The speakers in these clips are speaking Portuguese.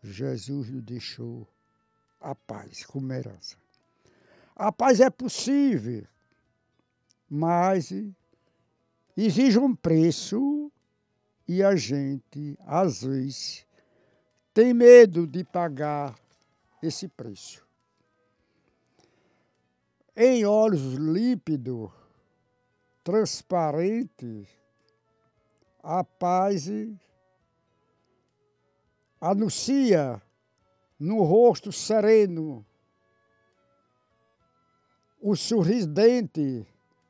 Jesus nos deixou a paz como herança. A paz é possível, mas exige um preço e a gente, às vezes, tem medo de pagar esse preço. Em olhos límpidos, transparentes, a paz anuncia no rosto sereno o sorridente,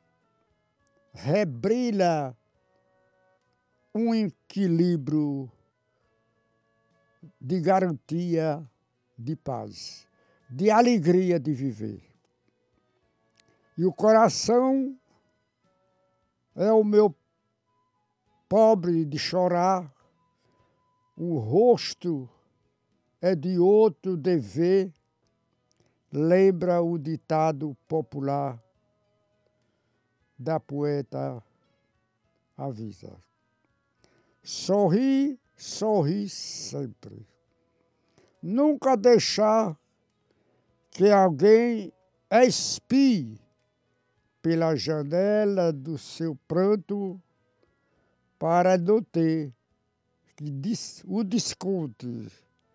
rebrilha um equilíbrio de garantia de paz, de alegria de viver. E o coração é o meu pobre de chorar, o rosto é de outro de ver, lembra o ditado popular da poeta Avisa. Sorri, sorri sempre. Nunca deixar que alguém espie pela janela do seu pranto para não ter o desconto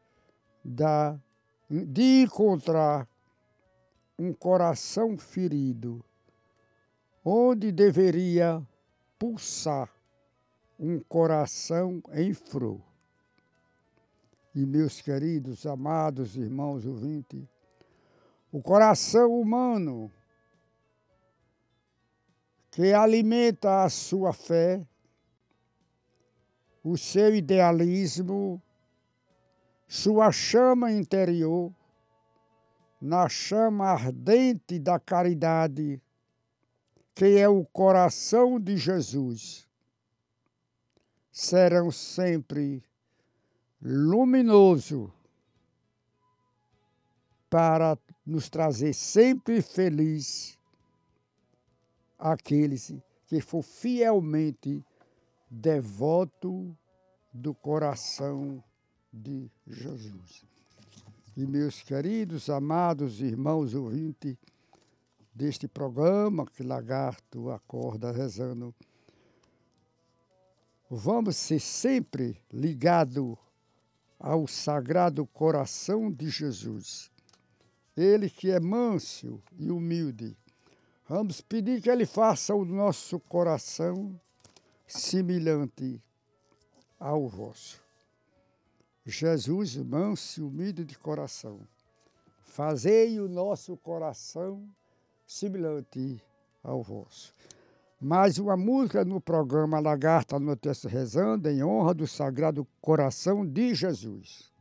de encontrar um coração ferido, onde deveria pulsar um coração em flor. E meus queridos, amados irmãos ouvintes, o coração humano que alimenta a sua fé, o seu idealismo, sua chama interior, na chama ardente da caridade, que é o coração de Jesus, serão sempre luminosos para nos trazer sempre feliz aqueles que for fielmente devoto do coração de Jesus. E meus queridos, amados irmãos ouvintes deste programa que Lagarto acorda rezando, vamos ser sempre ligados ao Sagrado Coração de Jesus. Ele que é manso e humilde. Vamos pedir que Ele faça o nosso coração semelhante ao vosso. Jesus, manso e humilde de coração, fazei o nosso coração semelhante ao vosso. Mais uma música no programa Lagarto Anoitece Rezando, em honra do Sagrado Coração de Jesus.